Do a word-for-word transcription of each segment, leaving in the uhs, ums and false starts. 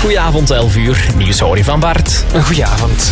Goedenavond, elf uur. Nieuws hoor je van Bart. Goedenavond.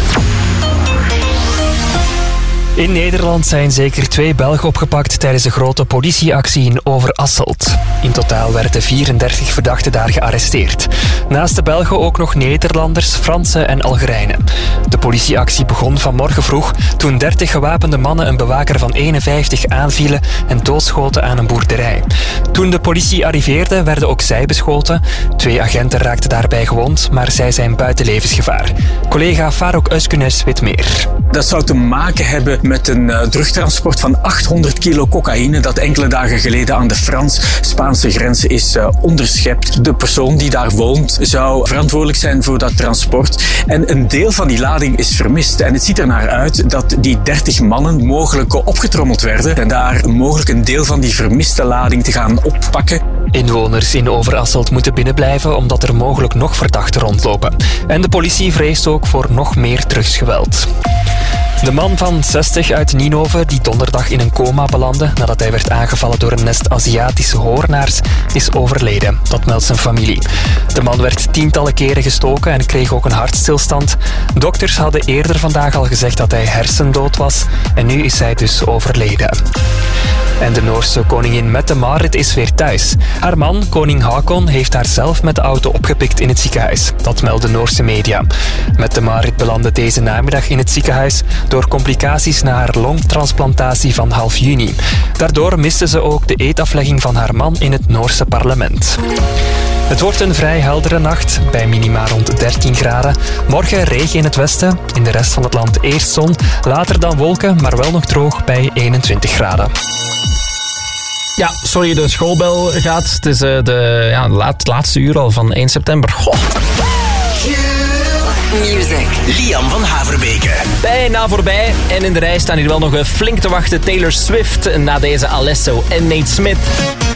In Nederland zijn zeker twee Belgen opgepakt tijdens een grote politieactie in Overasselt. In totaal werden vierendertig verdachten daar gearresteerd. Naast de Belgen ook nog Nederlanders, Fransen en Algerijnen. De politieactie begon vanmorgen vroeg toen dertig gewapende mannen een bewaker van eenenvijftig aanvielen en doodschoten aan een boerderij. Toen de politie arriveerde werden ook zij beschoten. Twee agenten raakten daarbij gewond, maar zij zijn buiten levensgevaar. Collega Farouk Özkunes weet meer. Dat zou te maken hebben met een uh, drugtransport van achthonderd kilo cocaïne dat enkele dagen geleden aan de Frans-Spaanse grens is uh, onderschept. De persoon die daar woont zou verantwoordelijk zijn voor dat transport. En een deel van die lading is vermist. En het ziet er naar uit dat die dertig mannen mogelijk opgetrommeld werden en daar mogelijk een deel van die vermiste lading te gaan oppakken. Inwoners in Overasselt moeten binnenblijven omdat er mogelijk nog verdachten rondlopen. En de politie vreest ook voor nog meer drugsgeweld. De man van zestig uit Ninove, die donderdag in een coma belandde nadat hij werd aangevallen door een nest Aziatische hoornaars, is overleden. Dat meldt zijn familie. De man werd tientallen keren gestoken en kreeg ook een hartstilstand. Dokters hadden eerder vandaag al gezegd dat hij hersendood was en nu is hij dus overleden. En de Noorse koningin Mette-Marit is weer thuis. Haar man, koning Haakon, heeft haar zelf met de auto opgepikt in het ziekenhuis. Dat melden Noorse media. Mette-Marit belandde deze namiddag in het ziekenhuis door complicaties na haar longtransplantatie van half juni. Daardoor miste ze ook de eetaflegging van haar man in het Noorse parlement. Het wordt een vrij heldere nacht, bij minima rond dertien graden. Morgen regen in het westen, in de rest van het land eerst zon, later dan wolken, maar wel nog droog bij eenentwintig graden. Ja, sorry, de schoolbel gaat. Het is uh, de ja, laat, laatste uur al van één september. Goh. Music. Liam van Haverbeke. Bijna voorbij. En in de rij staan hier wel nog flink te wachten Taylor Swift na deze Alesso en Nate Smith.